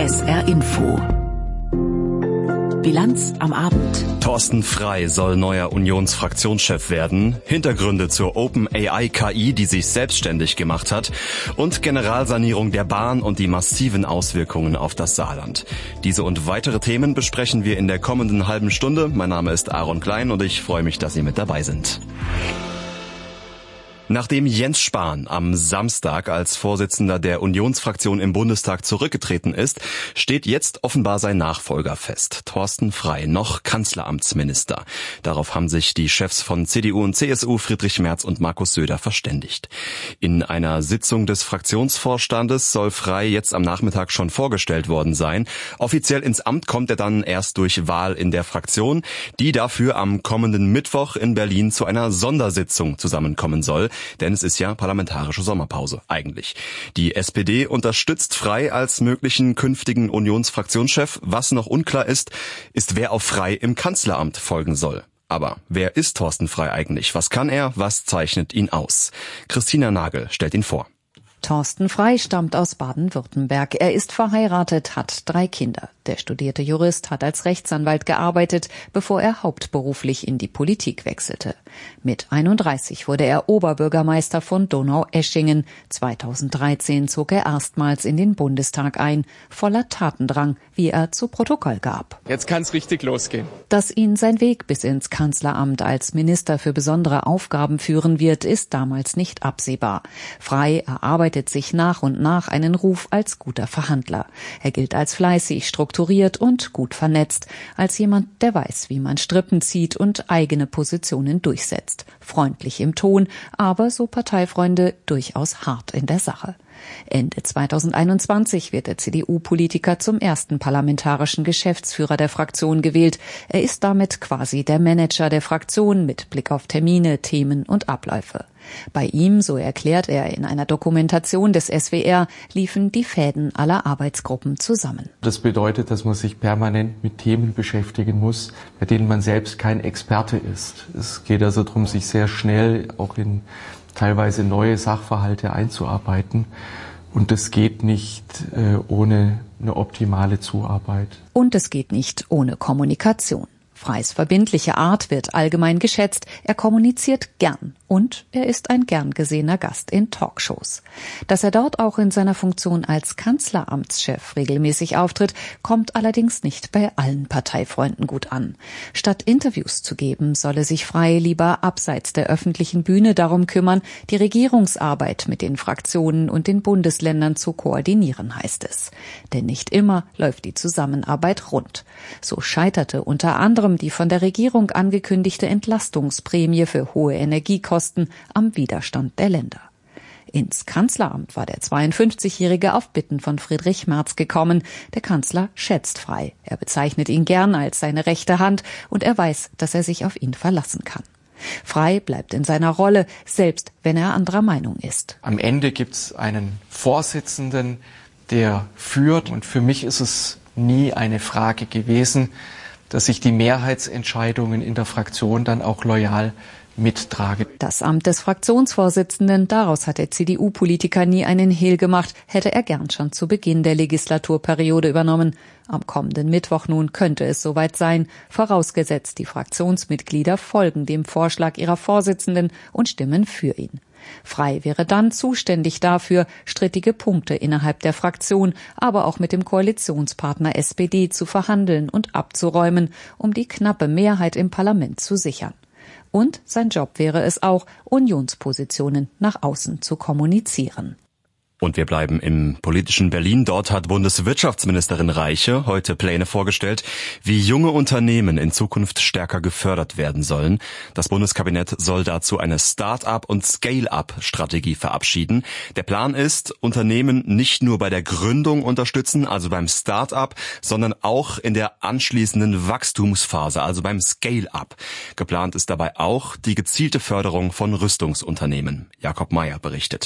SR Info. Bilanz am Abend. Thorsten Frey soll neuer Unionsfraktionschef werden. Hintergründe zur OpenAI-KI, die sich selbstständig gemacht hat. Und Generalsanierung der Bahn und die massiven Auswirkungen auf das Saarland. Diese und weitere Themen besprechen wir in der kommenden halben Stunde. Mein Name ist Aaron Klein und ich freue mich, dass Sie mit dabei sind. Nachdem Jens Spahn am Samstag als Vorsitzender der Unionsfraktion im Bundestag zurückgetreten ist, steht jetzt offenbar sein Nachfolger fest. Thorsten Frey, noch Kanzleramtsminister. Darauf haben sich die Chefs von CDU und CSU, Friedrich Merz und Markus Söder, verständigt. In einer Sitzung des Fraktionsvorstandes soll Frey jetzt am Nachmittag schon vorgestellt worden sein. Offiziell ins Amt kommt er dann erst durch Wahl in der Fraktion, die dafür am kommenden Mittwoch in Berlin zu einer Sondersitzung zusammenkommen soll. Denn es ist ja parlamentarische Sommerpause eigentlich. Die SPD unterstützt Frey als möglichen künftigen Unionsfraktionschef. Was noch unklar ist, wer auf Frey im Kanzleramt folgen soll. Aber wer ist Thorsten Frey eigentlich? Was kann er? Was zeichnet ihn aus? Christina Nagel stellt ihn vor. Thorsten Frey stammt aus Baden-Württemberg. Er ist verheiratet, hat 3 Kinder. Der studierte Jurist hat als Rechtsanwalt gearbeitet, bevor er hauptberuflich in die Politik wechselte. Mit 31 wurde er Oberbürgermeister von Donaueschingen. 2013 zog er erstmals in den Bundestag ein, voller Tatendrang, wie er zu Protokoll gab. Jetzt kann's richtig losgehen. Dass ihn sein Weg bis ins Kanzleramt als Minister für besondere Aufgaben führen wird, ist damals nicht absehbar. Frey erarbeitet sich nach und nach einen Ruf als guter Verhandler. Er gilt als fleißig, strukturiert und gut vernetzt, als jemand, der weiß, wie man Strippen zieht und eigene Positionen durchsetzt. Freundlich im Ton, aber, so Parteifreunde, durchaus hart in der Sache. Ende 2021 wird der CDU-Politiker zum ersten parlamentarischen Geschäftsführer der Fraktion gewählt. Er ist damit quasi der Manager der Fraktion mit Blick auf Termine, Themen und Abläufe. Bei ihm, so erklärt er in einer Dokumentation des SWR, liefen die Fäden aller Arbeitsgruppen zusammen. Das bedeutet, dass man sich permanent mit Themen beschäftigen muss, bei denen man selbst kein Experte ist. Es geht also darum, sich sehr schnell auch in teilweise neue Sachverhalte einzuarbeiten. Und das geht nicht ohne eine optimale Zuarbeit. Und es geht nicht ohne Kommunikation. Freys verbindliche Art wird allgemein geschätzt. Er kommuniziert gern und er ist ein gern gesehener Gast in Talkshows. Dass er dort auch in seiner Funktion als Kanzleramtschef regelmäßig auftritt, kommt allerdings nicht bei allen Parteifreunden gut an. Statt Interviews zu geben, solle sich Frey lieber abseits der öffentlichen Bühne darum kümmern, die Regierungsarbeit mit den Fraktionen und den Bundesländern zu koordinieren, heißt es. Denn nicht immer läuft die Zusammenarbeit rund. So scheiterte unter anderem die von der Regierung angekündigte Entlastungsprämie für hohe Energiekosten am Widerstand der Länder. Ins Kanzleramt war der 52-Jährige auf Bitten von Friedrich Merz gekommen. Der Kanzler schätzt Frey. Er bezeichnet ihn gern als seine rechte Hand und er weiß, dass er sich auf ihn verlassen kann. Frey bleibt in seiner Rolle, selbst wenn er anderer Meinung ist. Am Ende gibt's einen Vorsitzenden, der führt. Und für mich ist es nie eine Frage gewesen, dass ich die Mehrheitsentscheidungen in der Fraktion dann auch loyal mittrage. Das Amt des Fraktionsvorsitzenden, daraus hat der CDU-Politiker nie einen Hehl gemacht, hätte er gern schon zu Beginn der Legislaturperiode übernommen. Am kommenden Mittwoch nun könnte es soweit sein, vorausgesetzt die Fraktionsmitglieder folgen dem Vorschlag ihrer Vorsitzenden und stimmen für ihn. Frey wäre dann zuständig dafür, strittige Punkte innerhalb der Fraktion, aber auch mit dem Koalitionspartner SPD zu verhandeln und abzuräumen, um die knappe Mehrheit im Parlament zu sichern. Und sein Job wäre es auch, Unionspositionen nach außen zu kommunizieren. Und wir bleiben im politischen Berlin. Dort hat Bundeswirtschaftsministerin Reiche heute Pläne vorgestellt, wie junge Unternehmen in Zukunft stärker gefördert werden sollen. Das Bundeskabinett soll dazu eine Start-up- und Scale-up-Strategie verabschieden. Der Plan ist, Unternehmen nicht nur bei der Gründung unterstützen, also beim Start-up, sondern auch in der anschließenden Wachstumsphase, also beim Scale-up. Geplant ist dabei auch die gezielte Förderung von Rüstungsunternehmen. Jakob Mayer berichtet.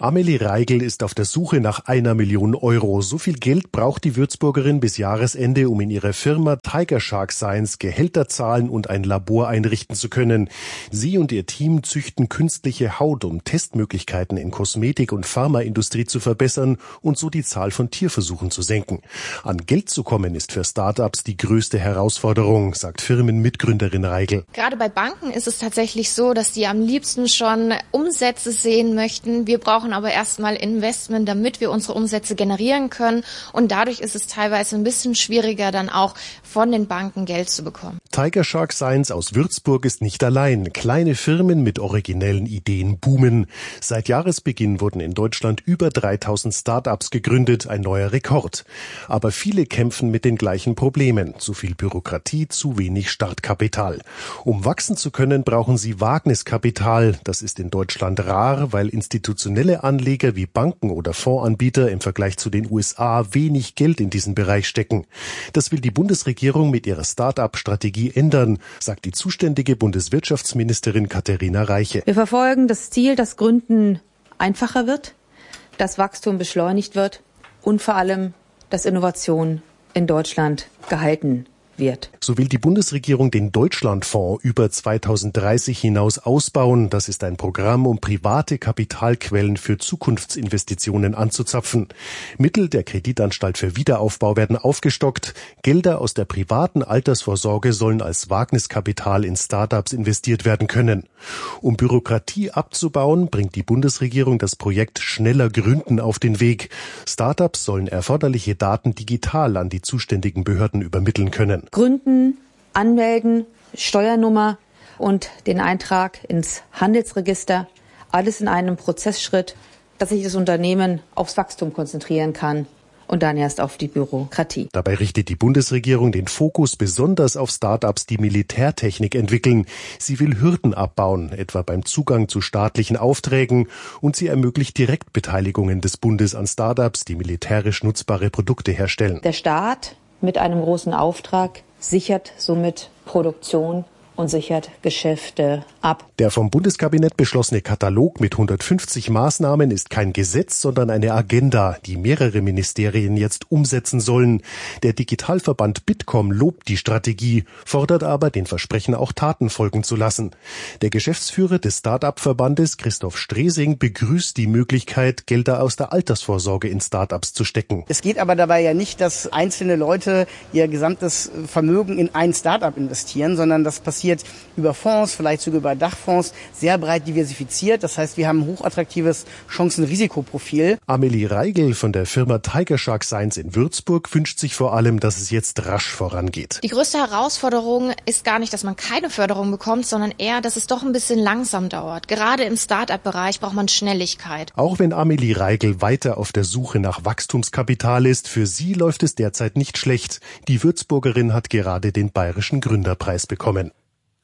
Amelie Reigl ist auf der Suche nach 1 Million Euro. So viel Geld braucht die Würzburgerin bis Jahresende, um in ihrer Firma Tiger Shark Science Gehälter zahlen und ein Labor einrichten zu können. Sie und ihr Team züchten künstliche Haut, um Testmöglichkeiten in Kosmetik- und Pharmaindustrie zu verbessern und so die Zahl von Tierversuchen zu senken. An Geld zu kommen ist für Start-ups die größte Herausforderung, sagt Firmenmitgründerin Reigl. Gerade bei Banken ist es tatsächlich so, dass die am liebsten schon Umsätze sehen möchten. Wir brauchen aber erstmal Investment, damit wir unsere Umsätze generieren können. Und dadurch ist es teilweise ein bisschen schwieriger, dann auch von den Banken Geld zu bekommen. Tiger Shark Science aus Würzburg ist nicht allein. Kleine Firmen mit originellen Ideen boomen. Seit Jahresbeginn wurden in Deutschland über 3000 Start-ups gegründet, ein neuer Rekord. Aber viele kämpfen mit den gleichen Problemen. Zu viel Bürokratie, zu wenig Startkapital. Um wachsen zu können, brauchen sie Wagniskapital. Das ist in Deutschland rar, weil institutionelle Anleger wie Banken oder Fondsanbieter im Vergleich zu den USA wenig Geld in diesen Bereich stecken. Das will die Bundesregierung mit ihrer Start-up-Strategie ändern, sagt die zuständige Bundeswirtschaftsministerin Katharina Reiche. Wir verfolgen das Ziel, dass Gründen einfacher wird, dass Wachstum beschleunigt wird und vor allem, dass Innovation in Deutschland gehalten wird. So will die Bundesregierung den Deutschlandfonds über 2030 hinaus ausbauen. Das ist ein Programm, um private Kapitalquellen für Zukunftsinvestitionen anzuzapfen. Mittel der Kreditanstalt für Wiederaufbau werden aufgestockt. Gelder aus der privaten Altersvorsorge sollen als Wagniskapital in Start-ups investiert werden können. Um Bürokratie abzubauen, bringt die Bundesregierung das Projekt Schneller Gründen auf den Weg. Start-ups sollen erforderliche Daten digital an die zuständigen Behörden übermitteln können. Gründen, anmelden, Steuernummer und den Eintrag ins Handelsregister. Alles in einem Prozessschritt, dass sich das Unternehmen aufs Wachstum konzentrieren kann und dann erst auf die Bürokratie. Dabei richtet die Bundesregierung den Fokus besonders auf Start-ups, die Militärtechnik entwickeln. Sie will Hürden abbauen, etwa beim Zugang zu staatlichen Aufträgen, und sie ermöglicht Direktbeteiligungen des Bundes an Start-ups, die militärisch nutzbare Produkte herstellen. Der Staat mit einem großen Auftrag sichert somit Produktion und sichert Geschäfte ab. Der vom Bundeskabinett beschlossene Katalog mit 150 Maßnahmen ist kein Gesetz, sondern eine Agenda, die mehrere Ministerien jetzt umsetzen sollen. Der Digitalverband Bitkom lobt die Strategie, fordert aber, den Versprechen auch Taten folgen zu lassen. Der Geschäftsführer des Start-up-Verbandes, Christoph Stresing, begrüßt die Möglichkeit, Gelder aus der Altersvorsorge in Start-ups zu stecken. Es geht aber dabei ja nicht, dass einzelne Leute ihr gesamtes Vermögen in ein Start-up investieren, sondern das passiert über Fonds, vielleicht sogar über Dachfonds, sehr breit diversifiziert. Das heißt, wir haben ein hochattraktives Chancen-Risikoprofil. Amelie Reigl von der Firma Tiger Shark Science in Würzburg wünscht sich vor allem, dass es jetzt rasch vorangeht. Die größte Herausforderung ist gar nicht, dass man keine Förderung bekommt, sondern eher, dass es doch ein bisschen langsam dauert. Gerade im Start-up-Bereich braucht man Schnelligkeit. Auch wenn Amelie Reigl weiter auf der Suche nach Wachstumskapital ist, für sie läuft es derzeit nicht schlecht. Die Würzburgerin hat gerade den Bayerischen Gründerpreis bekommen.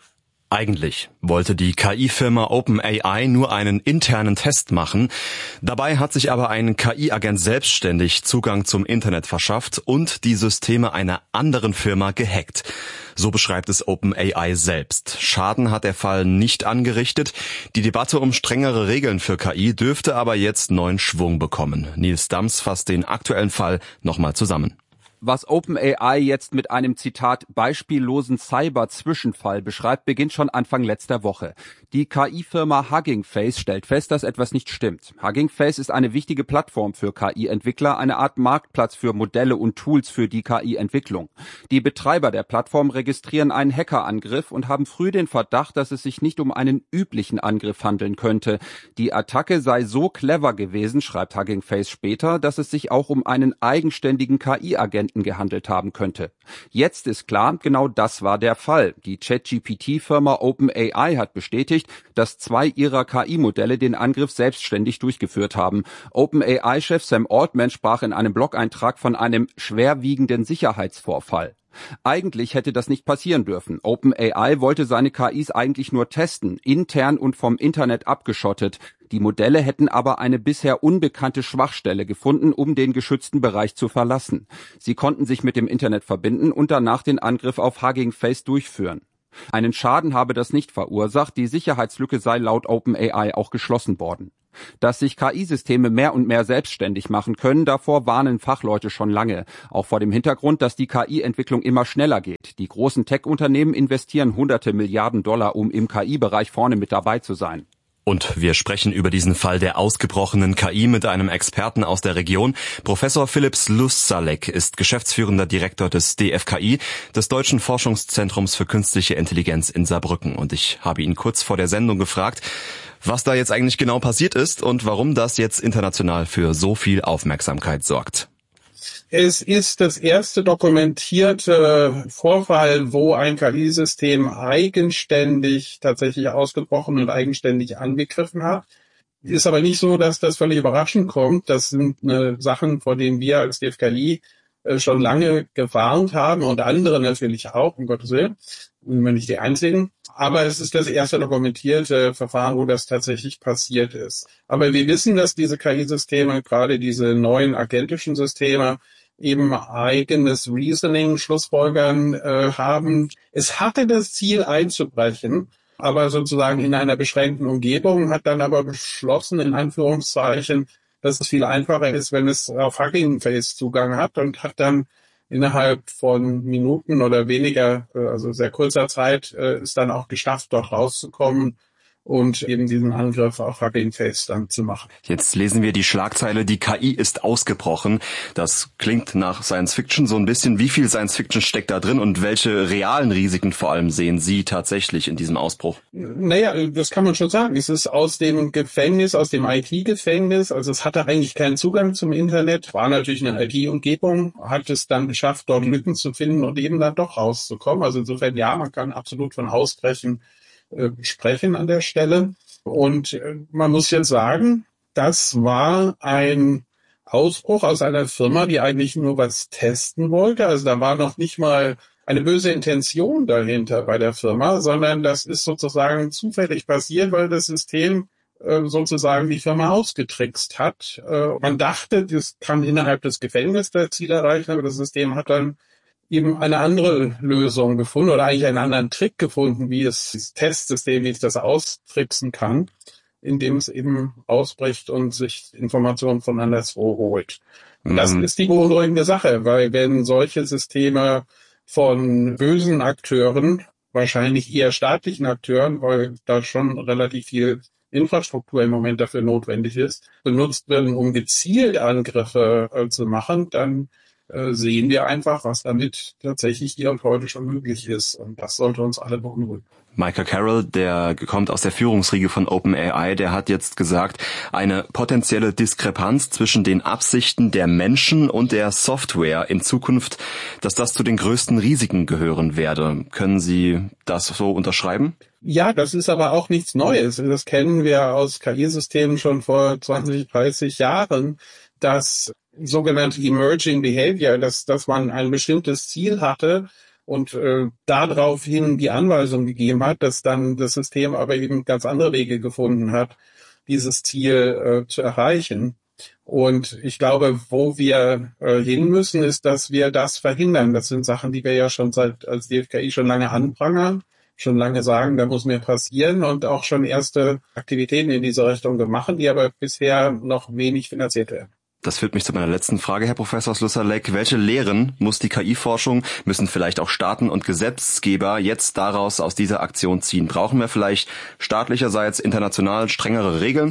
Eigentlich wollte die KI-Firma OpenAI nur einen internen Test machen. Dabei hat sich aber ein KI-Agent selbstständig Zugang zum Internet verschafft und die Systeme einer anderen Firma gehackt. So beschreibt es OpenAI selbst. Schaden hat der Fall nicht angerichtet. Die Debatte um strengere Regeln für KI dürfte aber jetzt neuen Schwung bekommen. Nils Dams fasst den aktuellen Fall nochmal zusammen. Was OpenAI jetzt mit einem, Zitat, beispiellosen Cyber-Zwischenfall beschreibt, beginnt schon Anfang letzter Woche. Die KI-Firma Hugging Face stellt fest, dass etwas nicht stimmt. Hugging Face ist eine wichtige Plattform für KI-Entwickler, eine Art Marktplatz für Modelle und Tools für die KI-Entwicklung. Die Betreiber der Plattform registrieren einen Hackerangriff und haben früh den Verdacht, dass es sich nicht um einen üblichen Angriff handeln könnte. Die Attacke sei so clever gewesen, schreibt Hugging Face später, dass es sich auch um einen eigenständigen KI-Agenten gehandelt haben könnte. Jetzt ist klar, genau das war der Fall. Die ChatGPT-Firma OpenAI hat bestätigt, dass 2 ihrer KI-Modelle den Angriff selbstständig durchgeführt haben. OpenAI-Chef Sam Altman sprach in einem Blog-Eintrag von einem schwerwiegenden Sicherheitsvorfall. Eigentlich hätte das nicht passieren dürfen. OpenAI wollte seine KIs eigentlich nur testen, intern und vom Internet abgeschottet. Die Modelle hätten aber eine bisher unbekannte Schwachstelle gefunden, um den geschützten Bereich zu verlassen. Sie konnten sich mit dem Internet verbinden und danach den Angriff auf Hugging Face durchführen. Einen Schaden habe das nicht verursacht, die Sicherheitslücke sei laut OpenAI auch geschlossen worden. Dass sich KI-Systeme mehr und mehr selbstständig machen können, davor warnen Fachleute schon lange. Auch vor dem Hintergrund, dass die KI-Entwicklung immer schneller geht. Die großen Tech-Unternehmen investieren hunderte Milliarden $, um im KI-Bereich vorne mit dabei zu sein. Und wir sprechen über diesen Fall der ausgebrochenen KI mit einem Experten aus der Region. Professor Philipp Sluzalek ist geschäftsführender Direktor des DFKI, des Deutschen Forschungszentrums für künstliche Intelligenz in Saarbrücken. Und ich habe ihn kurz vor der Sendung gefragt, was da jetzt eigentlich genau passiert ist und warum das jetzt international für so viel Aufmerksamkeit sorgt. Es ist das erste dokumentierte Vorfall, wo ein KI-System eigenständig tatsächlich ausgebrochen und eigenständig angegriffen hat. Ist aber nicht so, dass das völlig überraschend kommt. Das sind Sachen, vor denen wir als DFKI schon lange gewarnt haben und andere natürlich auch, um Gottes Willen. Sind wir nicht die Einzigen. Aber es ist das erste dokumentierte Verfahren, wo das tatsächlich passiert ist. Aber wir wissen, dass diese KI-Systeme, gerade diese neuen agentischen Systeme, eben eigenes Reasoning, Schlussfolgern haben. Es hatte das Ziel einzubrechen, aber sozusagen in einer beschränkten Umgebung, hat dann aber beschlossen, in Anführungszeichen, dass es viel einfacher ist, wenn es auf Hugging Face Zugang hat und hat dann innerhalb von Minuten oder weniger, also sehr kurzer Zeit, ist dann auch geschafft, dort rauszukommen und eben diesen Angriff auf Hugging Face dann zu machen. Jetzt lesen wir die Schlagzeile, die KI ist ausgebrochen. Das klingt nach Science Fiction so ein bisschen. Wie viel Science Fiction steckt da drin und welche realen Risiken vor allem sehen Sie tatsächlich in diesem Ausbruch? Naja, das kann man schon sagen. Es ist aus dem Gefängnis, aus dem IT-Gefängnis, also es hatte eigentlich keinen Zugang zum Internet, war natürlich eine IT-Umgebung, hat es dann geschafft, dort Lücken zu finden und eben dann doch rauszukommen. Also insofern, ja, man kann absolut von Ausbrechen sprechen an der Stelle. Und man muss jetzt sagen, das war ein Ausbruch aus einer Firma, die eigentlich nur was testen wollte. Also da war noch nicht mal eine böse Intention dahinter bei der Firma, sondern das ist sozusagen zufällig passiert, weil das System sozusagen die Firma ausgetrickst hat. Man dachte, das kann innerhalb des Gefängnisses das Ziel erreichen, aber das System hat dann eben eine andere Lösung gefunden oder eigentlich einen anderen Trick gefunden, wie es das Testsystem, wie es das austricksen kann, indem es eben ausbricht und sich Informationen von anderswo holt. Und das ist die beunruhigende Sache, weil wenn solche Systeme von bösen Akteuren, wahrscheinlich eher staatlichen Akteuren, weil da schon relativ viel Infrastruktur im Moment dafür notwendig ist, benutzt werden, um gezielt Angriffe zu machen, dann sehen wir einfach, was damit tatsächlich hier und heute schon möglich ist. Und das sollte uns alle beunruhigen. Michael Carroll, der kommt aus der Führungsriege von OpenAI, der hat jetzt gesagt, eine potenzielle Diskrepanz zwischen den Absichten der Menschen und der Software in Zukunft, dass das zu den größten Risiken gehören werde. Können Sie das so unterschreiben? Ja, das ist aber auch nichts Neues. Das kennen wir aus KI-Systemen schon vor 20, 30 Jahren, dass sogenannte Emerging Behavior, dass man ein bestimmtes Ziel hatte und daraufhin die Anweisung gegeben hat, dass dann das System aber eben ganz andere Wege gefunden hat, dieses Ziel zu erreichen. Und ich glaube, wo wir hin müssen, ist, dass wir das verhindern. Das sind Sachen, die wir ja schon als DFKI schon lange anprangern, schon lange sagen, da muss mehr passieren und auch schon erste Aktivitäten in diese Richtung gemacht, die aber bisher noch wenig finanziert werden. Das führt mich zu meiner letzten Frage, Herr Professor Sluzalek. Welche Lehren muss die KI-Forschung, müssen vielleicht auch Staaten und Gesetzgeber jetzt daraus aus dieser Aktion ziehen? Brauchen wir vielleicht staatlicherseits international strengere Regeln?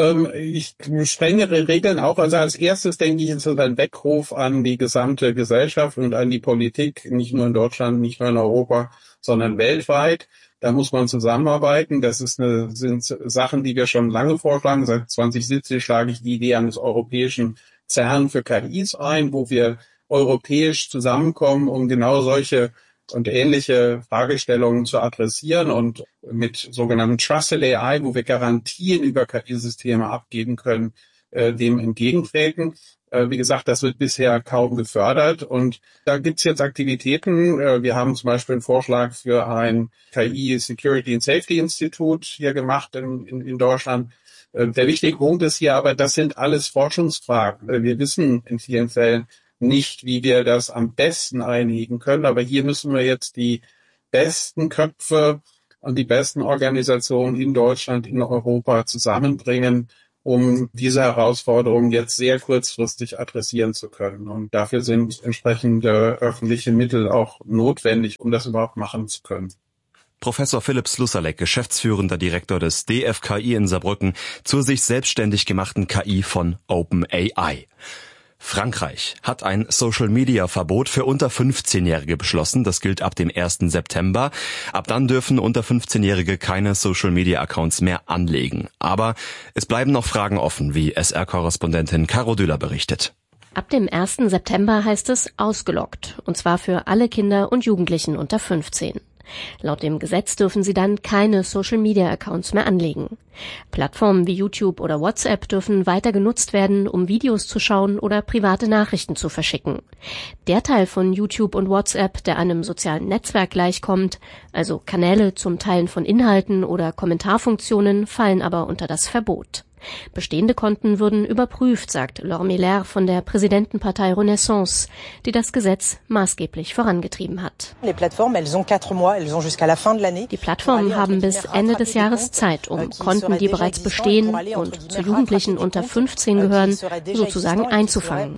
Strengere Regeln auch. Also als erstes denke ich, ist es ein Weckruf an die gesamte Gesellschaft und an die Politik, nicht nur in Deutschland, nicht nur in Europa, sondern weltweit. Da muss man zusammenarbeiten. Das sind Sachen, die wir schon lange vorschlagen. Seit 2017 schlage ich die Idee eines europäischen CERN für KIs ein, wo wir europäisch zusammenkommen, um genau solche und ähnliche Fragestellungen zu adressieren und mit sogenannten Trusted AI, wo wir Garantien über KI-Systeme abgeben können, dem entgegentreten. Wie gesagt, das wird bisher kaum gefördert und da gibt's jetzt Aktivitäten. Wir haben zum Beispiel einen Vorschlag für ein KI Security and Safety Institute hier gemacht in Deutschland. Der wichtige Punkt ist hier aber, das sind alles Forschungsfragen. Wir wissen in vielen Fällen nicht, wie wir das am besten einhegen können, aber hier müssen wir jetzt die besten Köpfe und die besten Organisationen in Deutschland, in Europa zusammenbringen, um diese Herausforderung jetzt sehr kurzfristig adressieren zu können. Und dafür sind entsprechende öffentliche Mittel auch notwendig, um das überhaupt machen zu können. Professor Philipp Slusarek, geschäftsführender Direktor des DFKI in Saarbrücken, zur sich selbstständig gemachten KI von OpenAI. Frankreich hat ein Social-Media-Verbot für unter 15-Jährige beschlossen. Das gilt ab dem 1. September. Ab dann dürfen unter 15-Jährige keine Social-Media-Accounts mehr anlegen. Aber es bleiben noch Fragen offen, wie SR-Korrespondentin Caro Düller berichtet. Ab dem 1. September heißt es ausgeloggt, und zwar für alle Kinder und Jugendlichen unter 15. Laut dem Gesetz dürfen sie dann keine Social-Media-Accounts mehr anlegen. Plattformen wie YouTube oder WhatsApp dürfen weiter genutzt werden, um Videos zu schauen oder private Nachrichten zu verschicken. Der Teil von YouTube und WhatsApp, der einem sozialen Netzwerk gleichkommt, also Kanäle zum Teilen von Inhalten oder Kommentarfunktionen, fallen aber unter das Verbot. Bestehende Konten würden überprüft, sagt Laure Miller von der Präsidentenpartei Renaissance, die das Gesetz maßgeblich vorangetrieben hat. Die Plattformen haben bis Ende des Jahres Zeit, um Konten, die bereits bestehen und zu Jugendlichen unter 15 gehören, sozusagen einzufangen.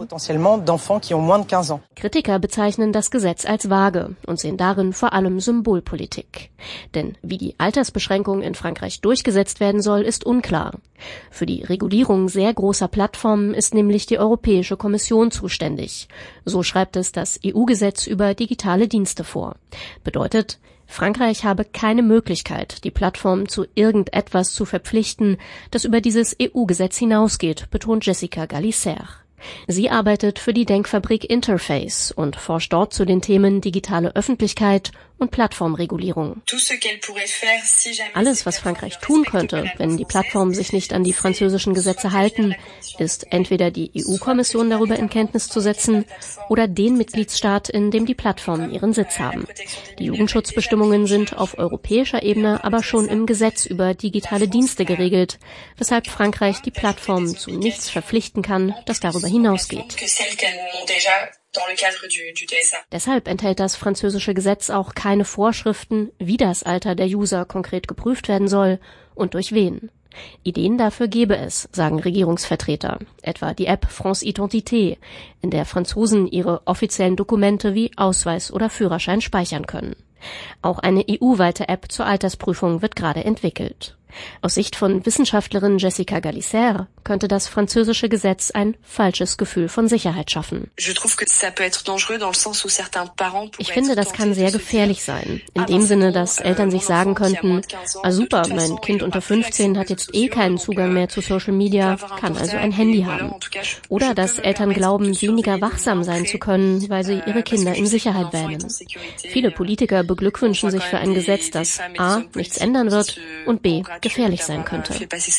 Kritiker bezeichnen das Gesetz als vage und sehen darin vor allem Symbolpolitik. Denn wie die Altersbeschränkung in Frankreich durchgesetzt werden soll, ist unklar. Für die Regulierung sehr großer Plattformen ist nämlich die Europäische Kommission zuständig. So schreibt es das EU-Gesetz über digitale Dienste vor. Bedeutet, Frankreich habe keine Möglichkeit, die Plattformen zu irgendetwas zu verpflichten, das über dieses EU-Gesetz hinausgeht, betont Jessica Gallicer. Sie arbeitet für die Denkfabrik Interface und forscht dort zu den Themen digitale Öffentlichkeit und Plattformregulierung. Alles, was Frankreich tun könnte, wenn die Plattformen sich nicht an die französischen Gesetze halten, ist entweder die EU-Kommission darüber in Kenntnis zu setzen oder den Mitgliedstaat, in dem die Plattformen ihren Sitz haben. Die Jugendschutzbestimmungen sind auf europäischer Ebene aber schon im Gesetz über digitale Dienste geregelt, weshalb Frankreich die Plattformen zu nichts verpflichten kann, das darüber hinausgeht. Deshalb enthält das französische Gesetz auch keine Vorschriften, wie das Alter der User konkret geprüft werden soll und durch wen. Ideen dafür gäbe es, sagen Regierungsvertreter, etwa die App France Identité, in der Franzosen ihre offiziellen Dokumente wie Ausweis oder Führerschein speichern können. Auch eine EU-weite App zur Altersprüfung wird gerade entwickelt. Aus Sicht von Wissenschaftlerin Jessica Gallicer könnte das französische Gesetz ein falsches Gefühl von Sicherheit schaffen. Ich finde, das kann sehr gefährlich sein. In dem Sinne, dass Eltern sich sagen könnten, super, mein Kind unter 15 hat jetzt keinen Zugang mehr zu Social Media, kann also ein Handy haben. Oder dass Eltern glauben, weniger wachsam sein zu können, weil sie ihre Kinder in Sicherheit wähnen. Viele Politiker beglückwünschen sich für ein Gesetz, das a. nichts ändern wird und b. gefährlich sein könnte.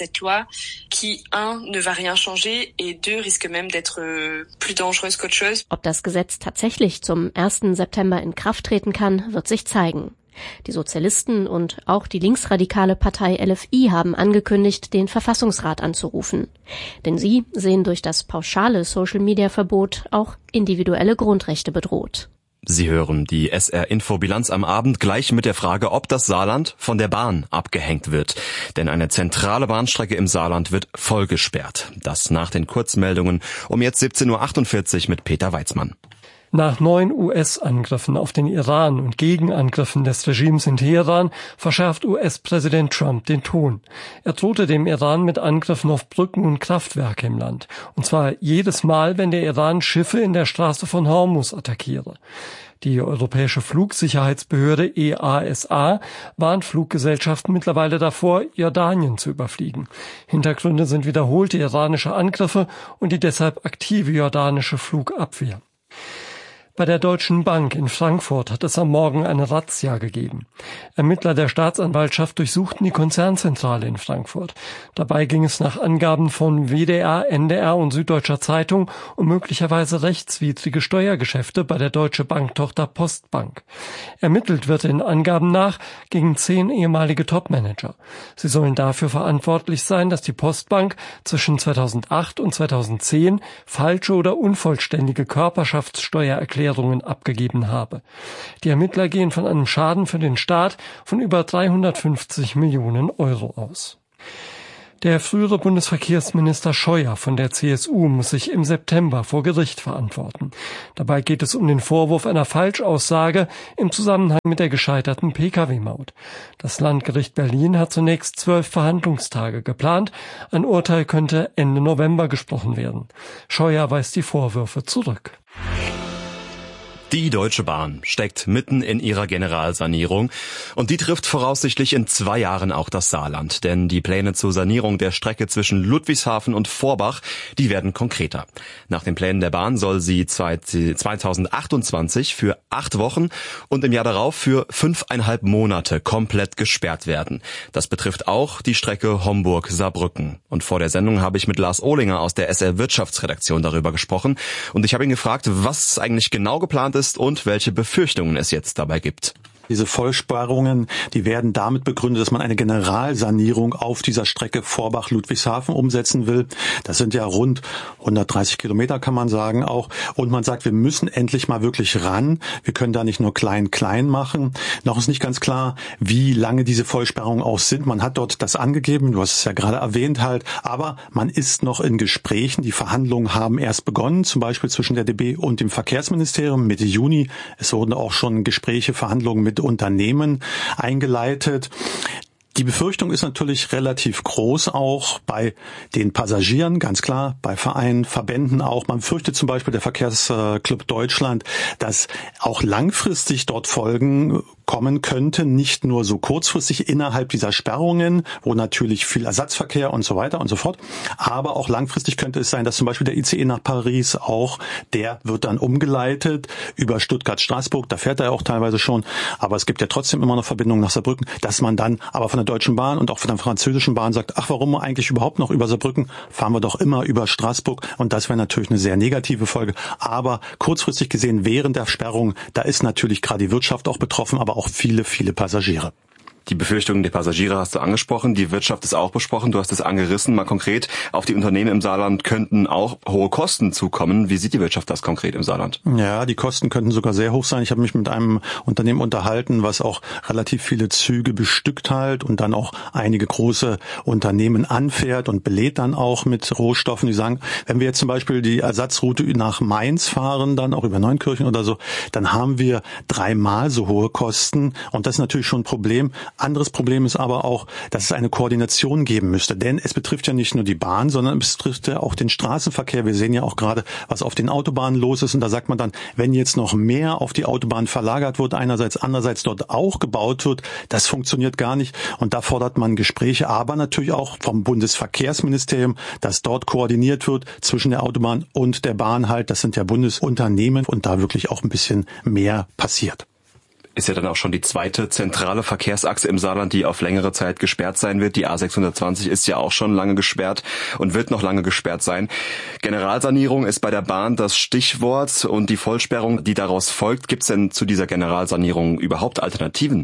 Ob das Gesetz tatsächlich zum 1. September in Kraft treten kann, wird sich zeigen. Die Sozialisten und auch die linksradikale Partei LFI haben angekündigt, den Verfassungsrat anzurufen. Denn sie sehen durch das pauschale Social-Media-Verbot auch individuelle Grundrechte bedroht. Sie hören die SR-Info-Bilanz am Abend gleich mit der Frage, ob das Saarland von der Bahn abgehängt wird. Denn eine zentrale Bahnstrecke im Saarland wird voll gesperrt. Das nach den Kurzmeldungen um jetzt 17.48 Uhr mit Peter Weizmann. Nach 9 US-Angriffen auf den Iran und Gegenangriffen des Regimes in Teheran verschärft US-Präsident Trump den Ton. Er drohte dem Iran mit Angriffen auf Brücken und Kraftwerke im Land. Und zwar jedes Mal, wenn der Iran Schiffe in der Straße von Hormuz attackiere. Die europäische Flugsicherheitsbehörde EASA warnt Fluggesellschaften mittlerweile davor, Jordanien zu überfliegen. Hintergründe sind wiederholte iranische Angriffe und die deshalb aktive jordanische Flugabwehr. Bei der Deutschen Bank in Frankfurt hat es am Morgen eine Razzia gegeben. Ermittler der Staatsanwaltschaft durchsuchten die Konzernzentrale in Frankfurt. Dabei ging es nach Angaben von WDR, NDR und Süddeutscher Zeitung um möglicherweise rechtswidrige Steuergeschäfte bei der Deutsche Bank-Tochter Postbank. Ermittelt wird den Angaben nach gegen 10 ehemalige Topmanager. Sie sollen dafür verantwortlich sein, dass die Postbank zwischen 2008 und 2010 falsche oder unvollständige Körperschaftssteuererklärungen abgegeben habe. Die Ermittler gehen von einem Schaden für den Staat von über 350 Millionen Euro aus. Der frühere Bundesverkehrsminister Scheuer von der CSU muss sich im September vor Gericht verantworten. Dabei geht es um den Vorwurf einer Falschaussage im Zusammenhang mit der gescheiterten Pkw-Maut. Das Landgericht Berlin hat zunächst 12 Verhandlungstage geplant. Ein Urteil könnte Ende November gesprochen werden. Scheuer weist die Vorwürfe zurück. Die Deutsche Bahn steckt mitten in ihrer Generalsanierung und die trifft voraussichtlich in 2 Jahren auch das Saarland, denn die Pläne zur Sanierung der Strecke zwischen Ludwigshafen und Vorbach, die werden konkreter. Nach den Plänen der Bahn soll sie 2028 für 8 Wochen und im Jahr darauf für 5,5 Monate komplett gesperrt werden. Das betrifft auch die Strecke Homburg-Saarbrücken. Und vor der Sendung habe ich mit Lars Ohlinger aus der SR Wirtschaftsredaktion darüber gesprochen und ich habe ihn gefragt, was eigentlich genau geplant ist und welche Befürchtungen es jetzt dabei gibt. Diese Vollsperrungen, die werden damit begründet, dass man eine Generalsanierung auf dieser Strecke Vorbach-Ludwigshafen umsetzen will. Das sind ja rund 130 Kilometer, kann man sagen auch. Und man sagt, wir müssen endlich mal wirklich ran. Wir können da nicht nur klein machen. Noch ist nicht ganz klar, wie lange diese Vollsperrungen auch sind. Man hat dort das angegeben, du hast es ja gerade erwähnt halt, aber man ist noch in Gesprächen. Die Verhandlungen haben erst begonnen, zum Beispiel zwischen der DB und dem Verkehrsministerium Mitte Juni. Es wurden auch schon Gespräche, Verhandlungen mit Unternehmen eingeleitet. Die Befürchtung ist natürlich relativ groß, auch bei den Passagieren, ganz klar, bei Vereinen, Verbänden auch. Man fürchtet zum Beispiel der Verkehrsclub Deutschland, dass auch langfristig dort Folgen kommen könnte, nicht nur so kurzfristig innerhalb dieser Sperrungen, wo natürlich viel Ersatzverkehr und so weiter und so fort, aber auch langfristig könnte es sein, dass zum Beispiel der ICE nach Paris auch, der wird dann umgeleitet über Stuttgart-Straßburg, da fährt er auch teilweise schon, aber es gibt ja trotzdem immer noch Verbindungen nach Saarbrücken, dass man dann aber von der Deutschen Bahn und auch von der französischen Bahn sagt, ach, warum eigentlich überhaupt noch über Saarbrücken, fahren wir doch immer über Straßburg, und das wäre natürlich eine sehr negative Folge, aber kurzfristig gesehen während der Sperrung, da ist natürlich gerade die Wirtschaft auch betroffen, aber auch viele Passagiere. Die Befürchtungen der Passagiere hast du angesprochen, die Wirtschaft ist auch besprochen, du hast es angerissen, mal konkret. Auf die Unternehmen im Saarland könnten auch hohe Kosten zukommen. Wie sieht die Wirtschaft das konkret im Saarland? Ja, die Kosten könnten sogar sehr hoch sein. Ich habe mich mit einem Unternehmen unterhalten, was auch relativ viele Züge bestückt halt und dann auch einige große Unternehmen anfährt und belädt dann auch mit Rohstoffen. Die sagen, wenn wir jetzt zum Beispiel die Ersatzroute nach Mainz fahren, dann auch über Neunkirchen oder so, dann haben wir 3-mal so hohe Kosten, und das ist natürlich schon ein Problem. Anderes Problem ist aber auch, dass es eine Koordination geben müsste, denn es betrifft ja nicht nur die Bahn, sondern es betrifft ja auch den Straßenverkehr. Wir sehen ja auch gerade, was auf den Autobahnen los ist, und da sagt man dann, wenn jetzt noch mehr auf die Autobahn verlagert wird, einerseits, andererseits dort auch gebaut wird, das funktioniert gar nicht, und da fordert man Gespräche, aber natürlich auch vom Bundesverkehrsministerium, dass dort koordiniert wird zwischen der Autobahn und der Bahn halt, das sind ja Bundesunternehmen, und da wirklich auch ein bisschen mehr passiert. Ist ja dann auch schon die zweite zentrale Verkehrsachse im Saarland, die auf längere Zeit gesperrt sein wird. Die A620 ist ja auch schon lange gesperrt und wird noch lange gesperrt sein. Generalsanierung ist bei der Bahn das Stichwort, und die Vollsperrung, die daraus folgt. Gibt es denn zu dieser Generalsanierung überhaupt Alternativen?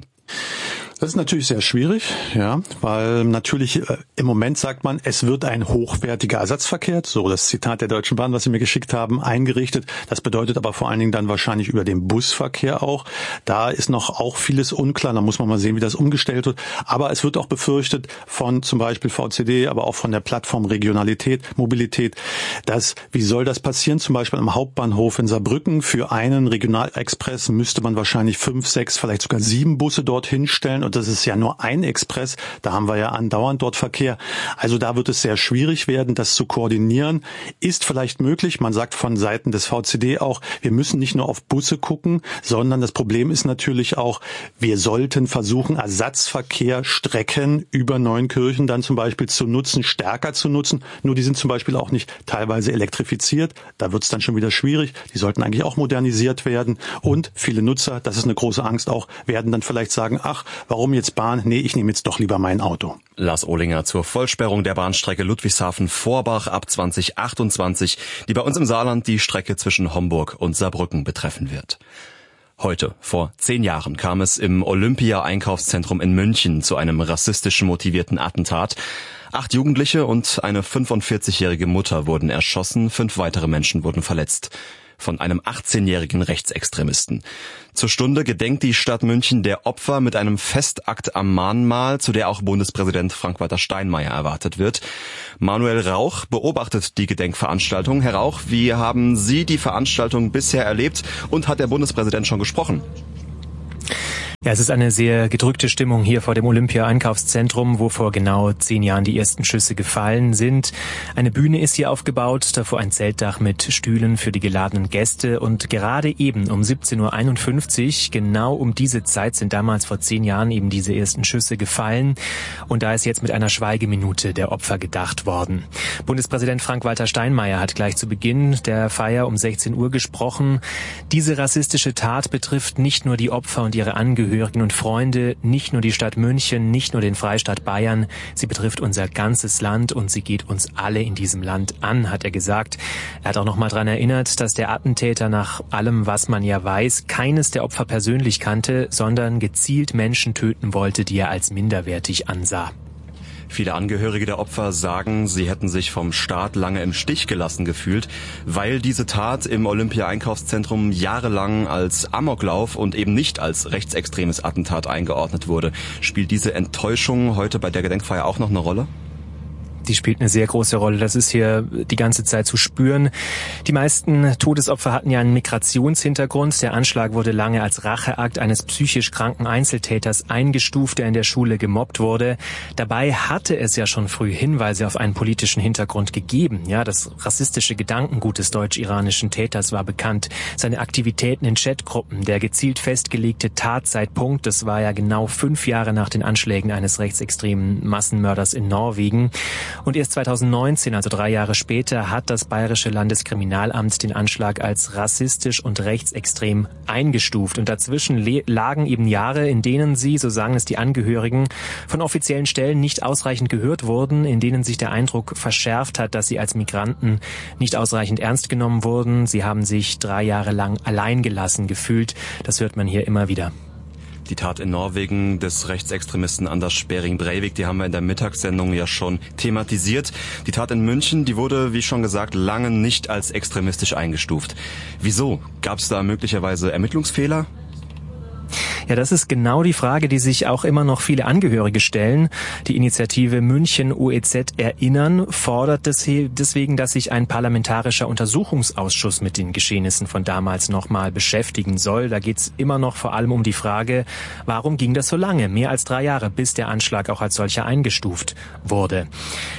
Das ist natürlich sehr schwierig, ja, weil natürlich im Moment sagt man, es wird ein hochwertiger Ersatzverkehr, so das Zitat der Deutschen Bahn, was sie mir geschickt haben, eingerichtet. Das bedeutet aber vor allen Dingen dann wahrscheinlich über den Busverkehr auch. Da ist noch auch vieles unklar, da muss man mal sehen, wie das umgestellt wird. Aber es wird auch befürchtet von zum Beispiel VCD, aber auch von der Plattform Regionalität, Mobilität, dass, wie soll das passieren, zum Beispiel am Hauptbahnhof in Saarbrücken, für einen Regionalexpress müsste man wahrscheinlich 5, 6, vielleicht sogar 7 Busse dorthin stellen. Und das ist ja nur ein Express, da haben wir ja andauernd dort Verkehr. Also da wird es sehr schwierig werden, das zu koordinieren. Ist vielleicht möglich, man sagt von Seiten des VCD auch, wir müssen nicht nur auf Busse gucken, sondern das Problem ist natürlich auch, wir sollten versuchen, Ersatzverkehrsstrecken über Neunkirchen dann zum Beispiel zu nutzen, stärker zu nutzen. Nur die sind zum Beispiel auch nicht teilweise elektrifiziert. Da wird es dann schon wieder schwierig. Die sollten eigentlich auch modernisiert werden. Und viele Nutzer, das ist eine große Angst auch, werden dann vielleicht sagen, ach, warum jetzt Bahn? Nee, ich nehme jetzt doch lieber mein Auto. Lars Ohlinger zur Vollsperrung der Bahnstrecke Ludwigshafen-Vorbach ab 2028, die bei uns im Saarland die Strecke zwischen Homburg und Saarbrücken betreffen wird. Heute, vor 10 Jahren, kam es im Olympia-Einkaufszentrum in München zu einem rassistisch motivierten Attentat. 8 Jugendliche und eine 45-jährige Mutter wurden erschossen, 5 weitere Menschen wurden verletzt. von einem 18-jährigen Rechtsextremisten. Zur Stunde gedenkt die Stadt München der Opfer mit einem Festakt am Mahnmal, zu der auch Bundespräsident Frank-Walter Steinmeier erwartet wird. Manuel Rauch beobachtet die Gedenkveranstaltung. Herr Rauch, wie haben Sie die Veranstaltung bisher erlebt und hat der Bundespräsident schon gesprochen? Ja, es ist eine sehr gedrückte Stimmung hier vor dem Olympia-Einkaufszentrum, wo vor genau 10 Jahren die ersten Schüsse gefallen sind. Eine Bühne ist hier aufgebaut, davor ein Zeltdach mit Stühlen für die geladenen Gäste. Und gerade eben um 17.51 Uhr, genau um diese Zeit, sind damals vor 10 Jahren eben diese ersten Schüsse gefallen. Und da ist jetzt mit einer Schweigeminute der Opfer gedacht worden. Bundespräsident Frank-Walter Steinmeier hat gleich zu Beginn der Feier um 16 Uhr gesprochen. Diese rassistische Tat betrifft nicht nur die Opfer und ihre Angehörigen und Freunde, nicht nur die Stadt München, nicht nur den Freistaat Bayern, sie betrifft unser ganzes Land und sie geht uns alle in diesem Land an, hat er gesagt. Er hat auch noch mal daran erinnert, dass der Attentäter nach allem, was man ja weiß, keines der Opfer persönlich kannte, sondern gezielt Menschen töten wollte, die er als minderwertig ansah. Viele Angehörige der Opfer sagen, sie hätten sich vom Staat lange im Stich gelassen gefühlt, weil diese Tat im Olympia-Einkaufszentrum jahrelang als Amoklauf und eben nicht als rechtsextremes Attentat eingeordnet wurde. Spielt diese Enttäuschung heute bei der Gedenkfeier auch noch eine Rolle? Die spielt eine sehr große Rolle. Das ist hier die ganze Zeit zu spüren. Die meisten Todesopfer hatten ja einen Migrationshintergrund. Der Anschlag wurde lange als Racheakt eines psychisch kranken Einzeltäters eingestuft, der in der Schule gemobbt wurde. Dabei hatte es ja schon früh Hinweise auf einen politischen Hintergrund gegeben. Ja, das rassistische Gedankengut des deutsch-iranischen Täters war bekannt. Seine Aktivitäten in Chatgruppen, der gezielt festgelegte Tatzeitpunkt, das war ja genau 5 Jahre nach den Anschlägen eines rechtsextremen Massenmörders in Norwegen. Und erst 2019, also 3 Jahre später, hat das Bayerische Landeskriminalamt den Anschlag als rassistisch und rechtsextrem eingestuft. Und dazwischen lagen eben Jahre, in denen sie, so sagen es die Angehörigen, von offiziellen Stellen nicht ausreichend gehört wurden, in denen sich der Eindruck verschärft hat, dass sie als Migranten nicht ausreichend ernst genommen wurden. Sie haben sich 3 Jahre lang alleingelassen gefühlt. Das hört man hier immer wieder. Die Tat in Norwegen des Rechtsextremisten Anders Behring Breivik, die haben wir in der Mittagssendung ja schon thematisiert. Die Tat in München, die wurde, wie schon gesagt, lange nicht als extremistisch eingestuft. Wieso? Gab es da möglicherweise Ermittlungsfehler? Ja, das ist genau die Frage, die sich auch immer noch viele Angehörige stellen. Die Initiative München OEZ Erinnern fordert deswegen, dass sich ein parlamentarischer Untersuchungsausschuss mit den Geschehnissen von damals nochmal beschäftigen soll. Da geht's immer noch vor allem um die Frage, warum ging das so lange, mehr als 3 Jahre, bis der Anschlag auch als solcher eingestuft wurde.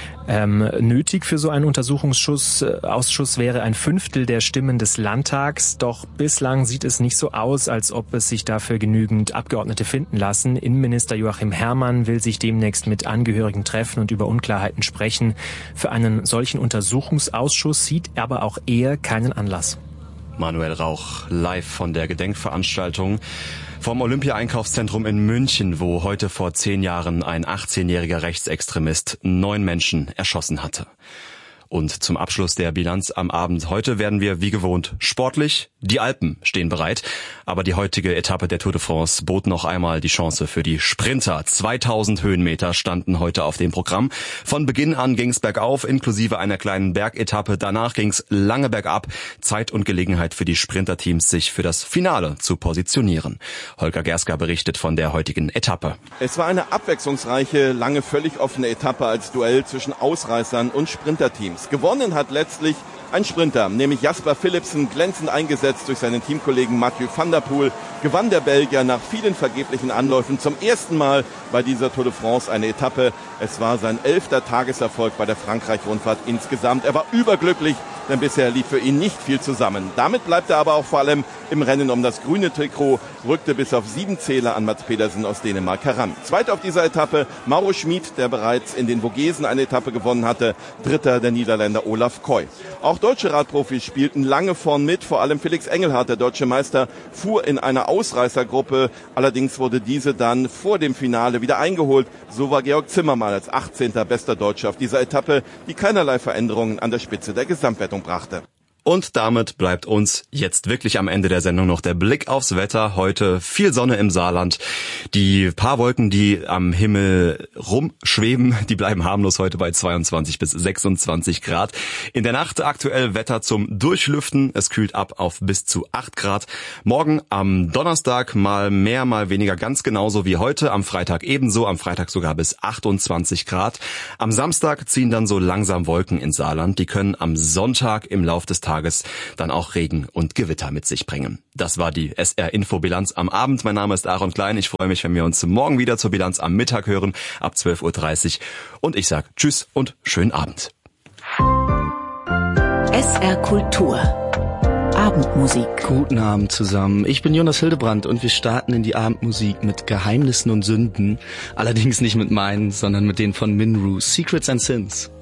Nötig für so einen Untersuchungsausschuss wäre ein 1/5 der Stimmen des Landtags. Doch bislang sieht es nicht so aus, als ob es sich dafür genügend Abgeordnete finden lassen. Innenminister Joachim Herrmann will sich demnächst mit Angehörigen treffen und über Unklarheiten sprechen. Für einen solchen Untersuchungsausschuss sieht aber auch er keinen Anlass. Manuel Rauch live von der Gedenkveranstaltung vom Olympia-Einkaufszentrum in München, wo heute vor 10 Jahren ein 18-jähriger Rechtsextremist 9 Menschen erschossen hatte. Und zum Abschluss der Bilanz am Abend heute werden wir wie gewohnt sportlich. Die Alpen stehen bereit, aber die heutige Etappe der Tour de France bot noch einmal die Chance für die Sprinter. 2000 Höhenmeter standen heute auf dem Programm. Von Beginn an ging's bergauf, inklusive einer kleinen Bergetappe. Danach ging's lange bergab. Zeit und Gelegenheit für die Sprinterteams, sich für das Finale zu positionieren. Holger Gerska berichtet von der heutigen Etappe. Es war eine abwechslungsreiche, lange völlig offene Etappe als Duell zwischen Ausreißern und Sprinterteams. Gewonnen hat letztlich ein Sprinter, nämlich Jasper Philipsen, glänzend eingesetzt durch seinen Teamkollegen Mathieu van der Poel, gewann der Belgier nach vielen vergeblichen Anläufen zum ersten Mal bei dieser Tour de France eine Etappe. Es war sein 11. Tageserfolg bei der Frankreich-Rundfahrt insgesamt. Er war überglücklich, denn bisher lief für ihn nicht viel zusammen. Damit bleibt er aber auch vor allem im Rennen um das grüne Trikot, rückte bis auf 7 Zähler an Mats Pedersen aus Dänemark heran. Zweiter auf dieser Etappe Mauro Schmid, der bereits in den Vogesen eine Etappe gewonnen hatte. Dritter der Niederländer Olaf Koy. Auch deutsche Radprofis spielten lange vorn mit, vor allem Felix Engelhardt, der deutsche Meister, fuhr in einer Ausreißergruppe. Allerdings wurde diese dann vor dem Finale wieder eingeholt. So war Georg Zimmermann als 18. bester Deutscher auf dieser Etappe, die keinerlei Veränderungen an der Spitze der Gesamtwertung brachte. Und damit bleibt uns jetzt wirklich am Ende der Sendung noch der Blick aufs Wetter. Heute viel Sonne im Saarland. Die paar Wolken, die am Himmel rumschweben, die bleiben harmlos heute bei 22 bis 26 Grad. In der Nacht aktuell Wetter zum Durchlüften. Es kühlt ab auf bis zu 8 Grad. Morgen am Donnerstag mal mehr, mal weniger, ganz genauso wie heute. Am Freitag ebenso, am Freitag sogar bis 28 Grad. Am Samstag ziehen dann so langsam Wolken ins Saarland. Die können am Sonntag im Lauf des Tages dann auch Regen und Gewitter mit sich bringen. Das war die SR-Info-Bilanz am Abend. Mein Name ist Aaron Klein. Ich freue mich, wenn wir uns morgen wieder zur Bilanz am Mittag hören, ab 12.30 Uhr. Und ich sage Tschüss und schönen Abend. SR Kultur. Abendmusik. Guten Abend zusammen. Ich bin Jonas Hildebrand und wir starten in die Abendmusik mit Geheimnissen und Sünden. Allerdings nicht mit meinen, sondern mit denen von Minru, Secrets and Sins.